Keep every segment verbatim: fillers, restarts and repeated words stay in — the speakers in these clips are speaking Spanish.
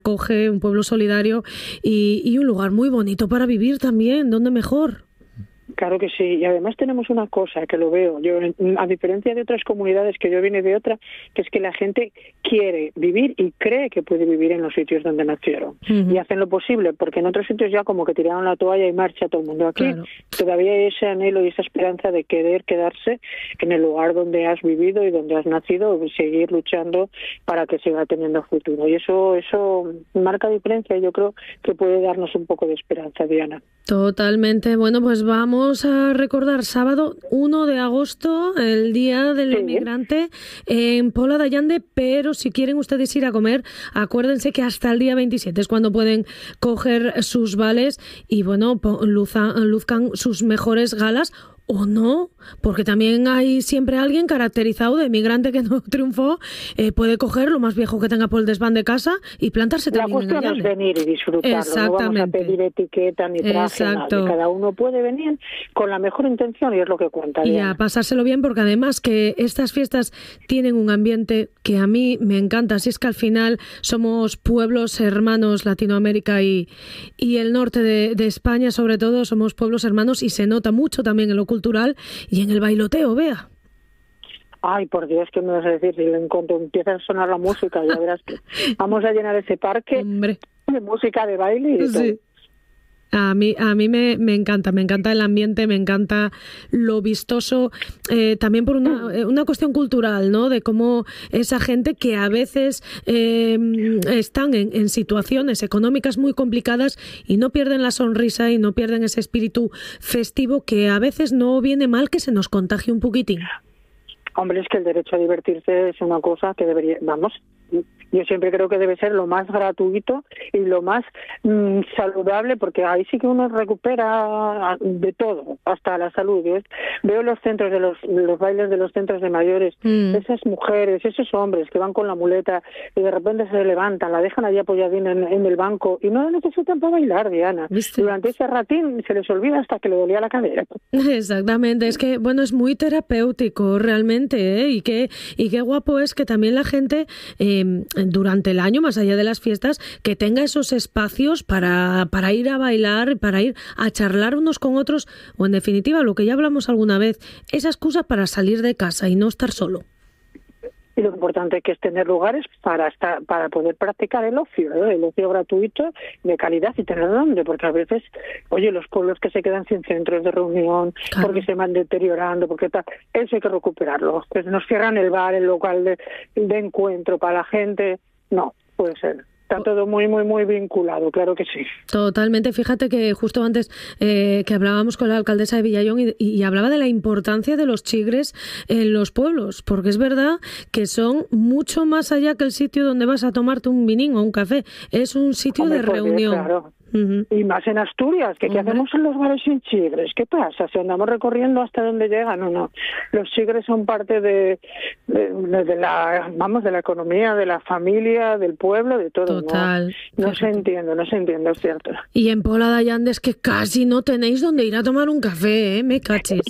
acoge, un pueblo solidario y, y un lugar muy bonito para vivir también. ¿Dónde mejor? Claro que sí, y además tenemos una cosa que lo veo, yo a diferencia de otras comunidades que yo vine de otra, que es que la gente quiere vivir y cree que puede vivir en los sitios donde nacieron, uh-huh. y hacen lo posible, porque en otros sitios ya como que tiraron la toalla y marcha todo el mundo. Aquí claro. todavía hay ese anhelo y esa esperanza de querer quedarse en el lugar donde has vivido y donde has nacido, y seguir luchando para que siga teniendo futuro, y eso eso marca diferencia, y yo creo que puede darnos un poco de esperanza, Diana. Totalmente. Bueno, pues vamos a recordar sábado uno de agosto, el Día del sí. Inmigrante en Pola de Allande, pero si quieren ustedes ir a comer, acuérdense que hasta el día veintisiete es cuando pueden coger sus vales y, bueno, luzan, luzcan sus mejores galas. O no, porque también hay siempre alguien caracterizado de migrante que no triunfó, eh, puede coger lo más viejo que tenga por el desván de casa y plantarse la también en el cuestión es venir y disfrutarlo. Exactamente. No vamos a pedir etiqueta ni traje, nada. Cada uno puede venir con la mejor intención y es lo que cuenta. Y Diana. A pasárselo bien, porque además que estas fiestas tienen un ambiente que a mí me encanta. Así es que al final somos pueblos hermanos, Latinoamérica y, y el norte de, de España, sobre todo, somos pueblos hermanos y se nota mucho también en lo cultural y en el bailoteo, Bea. Ay, por Dios, ¿qué me vas a decir? Si en cuanto empieza a sonar la música, ya verás que vamos a llenar ese parque Hombre. de música, de baile y de sí. todo. A mí, a mí me, me encanta, me encanta el ambiente, me encanta lo vistoso, eh, también por una, una cuestión cultural, ¿no? De cómo esa gente que a veces eh, están en, en situaciones económicas muy complicadas y no pierden la sonrisa y no pierden ese espíritu festivo que a veces no viene mal que se nos contagie un poquitín. Hombre, es que el derecho a divertirse es una cosa que debería, vamos, yo siempre creo que debe ser lo más gratuito y lo más mmm, saludable, porque ahí sí que uno recupera de todo, hasta la salud. Yo veo los centros de los, los bailes de los centros de mayores, mm. esas mujeres, esos hombres que van con la muleta y de repente se levantan, la dejan allí apoyadina en, en el banco y no la necesitan para bailar, Diana. ¿Viste? Durante ese ratín se les olvida hasta que le dolía la cadera. Exactamente, es que bueno, es muy terapéutico realmente, ¿eh? Y qué, y qué guapo es que también la gente eh, durante el año, más allá de las fiestas, que tenga esos espacios para, para ir a bailar, para ir a charlar unos con otros, o en definitiva, lo que ya hablamos alguna vez, esa excusa para salir de casa y no estar solo. Y lo importante que es tener lugares para estar, para poder practicar el ocio, ¿eh? El ocio gratuito, de calidad y tener dónde, porque a veces, oye, los pueblos que se quedan sin centros de reunión, claro. porque se van deteriorando, porque tal, eso hay que recuperarlo. Pues nos cierran el bar, el local de, de encuentro para la gente, no, puede ser. Está todo muy, muy, muy vinculado, claro que sí. Totalmente. Fíjate que justo antes eh, que hablábamos con la alcaldesa de Villallón y, y hablaba de la importancia de los chigres en los pueblos, porque es verdad que son mucho más allá que el sitio donde vas a tomarte un vinín o un café. Es un sitio Hombre, de reunión. Dios, claro. Uh-huh. Y más en Asturias, que ¿qué hacemos en los bares sin chigres? ¿Qué pasa? Si andamos recorriendo hasta donde llegan o no. Los chigres son parte de, de, de, de la, vamos, de la economía, de la familia, del pueblo, de todo. Total. No, no se entiende, no se entiende, es cierto. Y en Pola de Allande es que casi no tenéis donde ir a tomar un café, ¿eh? Me cachis.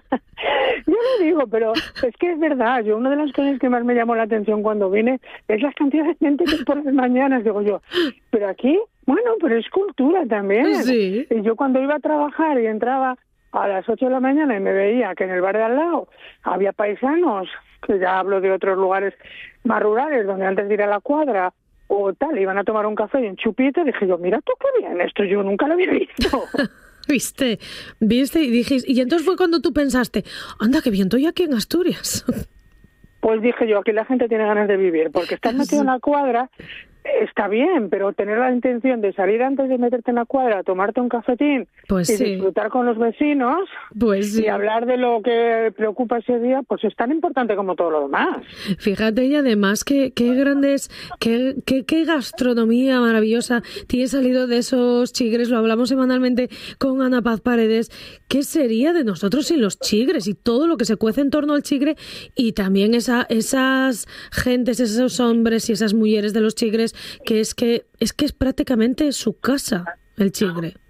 Yo lo digo, pero es que es verdad. Yo una de las cosas que más me llamó la atención cuando vine es las cantidades de gente que por las mañanas, digo yo, pero aquí, bueno, pero es cultura también. Sí. Y yo cuando iba a trabajar y entraba a las ocho de la mañana y me veía que en el bar de al lado había paisanos, que ya hablo de otros lugares más rurales, donde antes de ir a la cuadra o tal, iban a tomar un café y un chupito, dije yo, mira tú qué bien, esto yo nunca lo había visto. Viste, viste y dijiste, y entonces fue cuando tú pensaste, anda, qué bien estoy aquí en Asturias. Pues dije yo, aquí la gente tiene ganas de vivir, porque estar metido en la cuadra está bien, pero tener la intención de salir antes de meterte en la cuadra, tomarte un cafetín pues y sí. disfrutar con los vecinos pues sí. y hablar de lo que preocupa ese día, pues es tan importante como todo lo demás. Fíjate, y además qué, qué grandes, qué, qué, qué gastronomía maravillosa tiene salido de esos chigres, lo hablamos semanalmente con Ana Paz Paredes. ¿Qué sería de nosotros sin los chigres y todo lo que se cuece en torno al chigre? Y también esa, esas gentes, esos hombres y esas mujeres de los chigres, que es que es que es prácticamente su casa, el chigre.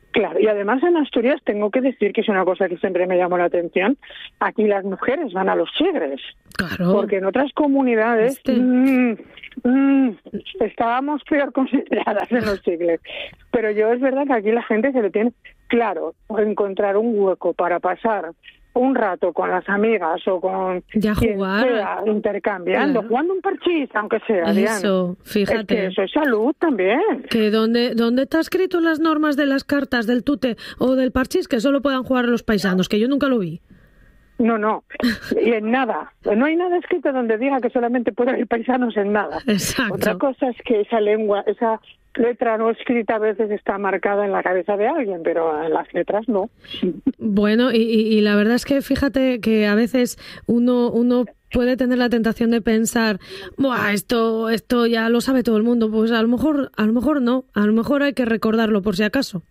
Claro, y además en Asturias tengo que decir que es una cosa que siempre me llamó la atención. Aquí las mujeres van a los chigres. Claro. Porque en otras comunidades este... mmm, mmm, estábamos peor consideradas en los chigres. Pero yo es verdad que aquí la gente se le tiene claro encontrar un hueco para pasar un rato con las amigas o con ya quien jugar, sea, intercambiando, claro. Jugando un parchís, aunque sea. Eso, Diana. Fíjate. Es que eso es salud también. Que donde, donde está escrito en las normas de las cartas del tute o del parchís que solo puedan jugar los paisanos, que yo nunca lo vi. No, no, y en nada. No hay nada escrito donde diga que solamente pueden ir paisanos en nada. Exacto. Otra cosa es que esa lengua, esa letra no escrita a veces está marcada en la cabeza de alguien, pero en las letras no. Bueno, y, y, y la verdad es que fíjate que a veces uno uno puede tener la tentación de pensar, buah, esto esto ya lo sabe todo el mundo. Pues a lo mejor a lo mejor no, a lo mejor hay que recordarlo por si acaso.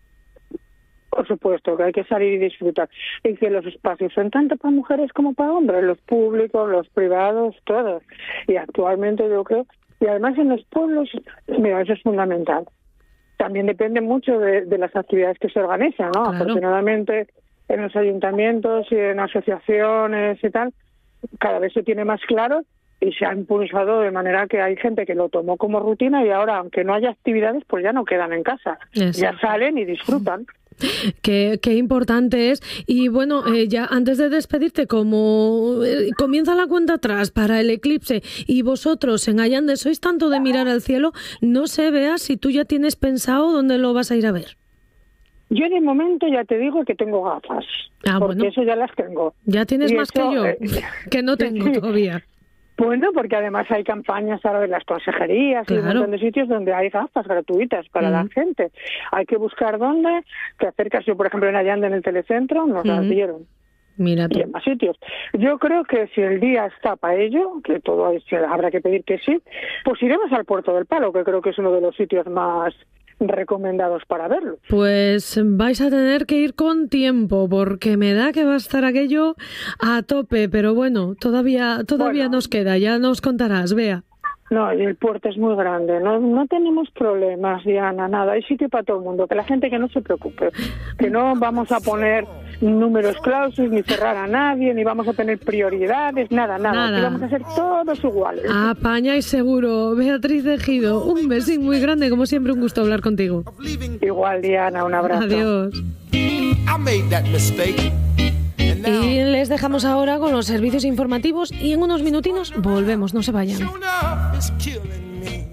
Por supuesto, que hay que salir y disfrutar. Y que los espacios son tanto para mujeres como para hombres, los públicos, los privados, todos. Y actualmente yo creo, y además en los pueblos, mira, eso es fundamental. También depende mucho de, de las actividades que se organizan, ¿no? Claro. Afortunadamente, en los ayuntamientos y en asociaciones y tal, cada vez se tiene más claro y se ha impulsado de manera que hay gente que lo tomó como rutina y ahora, aunque no haya actividades, pues ya no quedan en casa. Eso. Ya salen y disfrutan. Qué, qué importante es. Y bueno, eh, ya antes de despedirte, como eh, comienza la cuenta atrás para el eclipse y vosotros en Allande sois tanto de mirar al cielo, no sé, Bea, si tú ya tienes pensado dónde lo vas a ir a ver. Yo de momento ya te digo que tengo gafas, ah, porque bueno. eso ya las tengo. Ya tienes y más eso, que yo, eh, que no tengo sí. todavía. Bueno, porque además hay campañas ahora en las consejerías claro. y un montón de sitios donde hay gafas gratuitas para mm. la gente. Hay que buscar dónde, te acercas, yo por ejemplo en Allande en el telecentro, nos mm. las dieron. Mira tú. Y en más sitios. Yo creo que si el día está para ello, que todo es, habrá que pedir que sí, pues iremos al Puerto del Palo, que creo que es uno de los sitios más recomendados para verlo. Pues vais a tener que ir con tiempo porque me da que va a estar aquello a tope, pero bueno, todavía todavía bueno, nos queda, ya nos contarás, Bea. No, y el puerto es muy grande, no no tenemos problemas, Diana, nada, hay sitio para todo el mundo, que la gente que no se preocupe, que no vamos a poner números clausus, ni cerrar a nadie, ni vamos a tener prioridades, nada, nada, nada. Aquí vamos a ser todos iguales. Apaña y seguro. Beatriz Ejido, un besín muy grande, como siempre un gusto hablar contigo. Igual, Diana, un abrazo. Adiós. Y les dejamos ahora con los servicios informativos y en unos minutinos volvemos, no se vayan.